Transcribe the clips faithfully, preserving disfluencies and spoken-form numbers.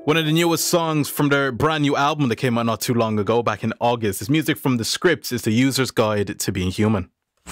One of the newest songs from their brand new album that came out not too long ago, back in August, is music from The Script. It's The User's Guide to Being Human.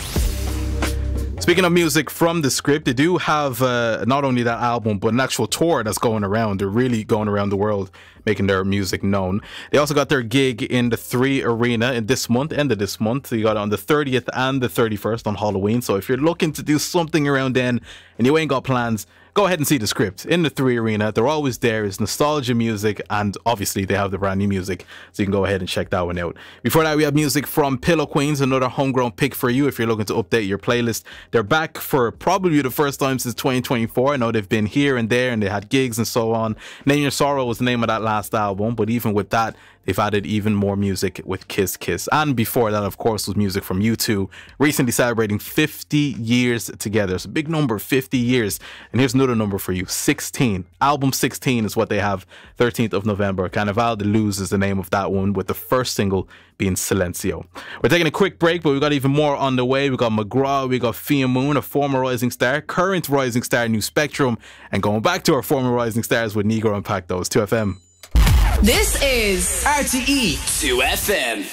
Speaking of music from The Script, they do have uh, not only that album, but an actual tour that's going around. They're really going around the world making their music known. They also got their gig in the Three Arena in this month, end of this month. You got it on the thirtieth and the thirty-first on Halloween. So if you're looking to do something around then and you ain't got plans, go ahead and see The Script in the Three Arena. They're always there. It's nostalgia music, and obviously they have the brand new music, so you can go ahead and check that one out. Before that, we have music from Pillow Queens, another homegrown pick for you if you're looking to update your playlist. They're back for probably the first time since twenty twenty-four. I know they've been here and there, and they had gigs and so on. Name Your Sorrow was the name of that last album, but even with that, they've added even more music with Kiss Kiss. And before that, of course, was music from U two, recently celebrating fifty years together. It's a big number, fifty years. And here's another number for you, sixteen. Album sixteen is what they have, thirteenth of November. Carnaval de Luz is the name of that one, with the first single being Silencio. We're taking a quick break, but we've got even more on the way. We've got McGraw, we got Fia Moon, a former Rising Star, current Rising Star, New Spectrum, and going back to our former Rising Stars with Negro and Pac. Those two F M. This is R T E two F M.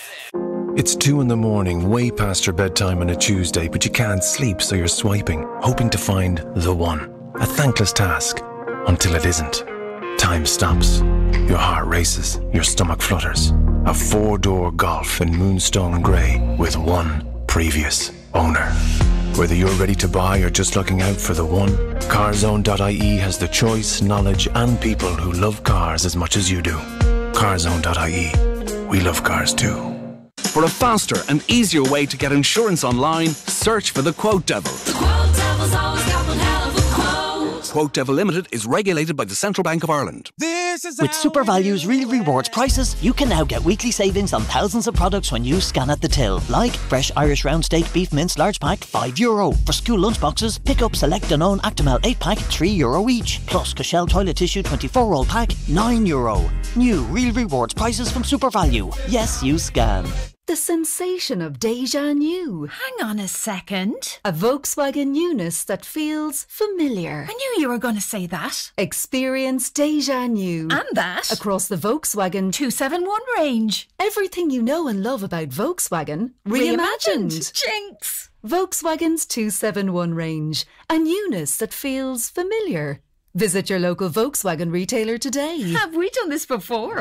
It's two in the morning, way past your bedtime on a Tuesday, but you can't sleep, so you're swiping, hoping to find the one. A thankless task, until it isn't. Time stops. Your heart races, your stomach flutters. A four-door Golf in Moonstone Grey with one previous owner. Whether you're ready to buy or just looking out for the one, carzone dot I E has the choice, knowledge and people who love cars as much as you do. carzone dot I E. We love cars too. For a faster and easier way to get insurance online, search for the Quote Devil. The Quote Devil's always got one hell of a quote. Quote Devil Limited is regulated by the Central Bank of Ireland. With Super Value's Real Rewards prices, you can now get weekly savings on thousands of products when you scan at the till. Like fresh Irish round steak beef mince large pack, five euro. For school lunchboxes, pick up select Danone Actimel eight pack, three euro each. Plus Cashel toilet tissue twenty-four roll pack, nine euro. New Real Rewards prices from Super Value. Yes, you scan. The sensation of déjà new. Hang on a second. A Volkswagen newness that feels familiar. I knew you were going to say that. Experience déjà new. And that. Across the Volkswagen two seventy-one range. Everything you know and love about Volkswagen reimagined. Reimagined. Jinx. Volkswagen's two seventy-one range. A newness that feels familiar. Visit your local Volkswagen retailer today. Have we done this before?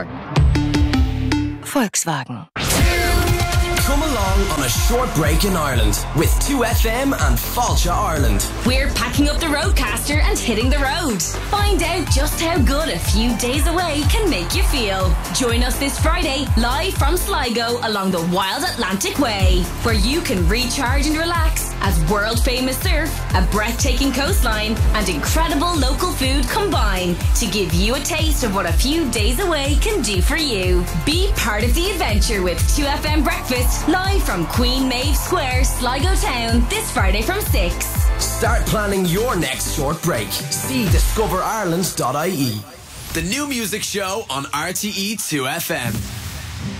Volkswagen. Come along on a short break in Ireland with two F M and Falcha Ireland. We're packing up the Roadcaster and hitting the road. Find out just how good a few days away can make you feel. Join us this Friday live from Sligo along the Wild Atlantic Way, where you can recharge and relax as world famous surf, a breathtaking coastline and incredible local food combine to give you a taste of what a few days away can do for you. Be part of the adventure with two F M Breakfast live from Queen Maeve Square, Sligo Town, this Friday from six. Start planning your next short break. See discover ireland dot I E. The new music show on R T E two F M.